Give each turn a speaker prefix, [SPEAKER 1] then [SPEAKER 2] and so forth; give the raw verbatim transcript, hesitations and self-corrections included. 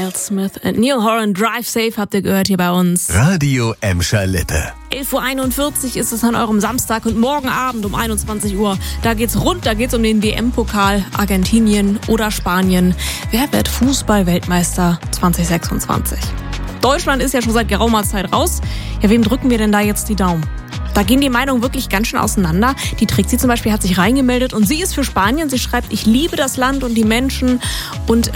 [SPEAKER 1] Miles Smith und Neil Horan, Drive Safe habt ihr gehört hier bei uns.
[SPEAKER 2] Radio Emscher Lippe.
[SPEAKER 1] elf Uhr einundvierzig ist es an eurem Samstag und morgen Abend um einundzwanzig Uhr. Da geht's rund, da geht's um den W M-Pokal Argentinien oder Spanien. Wer wird Fußball-Weltmeister zwanzig sechsundzwanzig? Deutschland ist ja schon seit geraumer Zeit raus. Ja, wem drücken wir denn da jetzt die Daumen? Da gehen die Meinungen wirklich ganz schön auseinander. Die Trixie zum Beispiel hat sich reingemeldet und sie ist für Spanien. Sie schreibt, ich liebe das Land und die Menschen und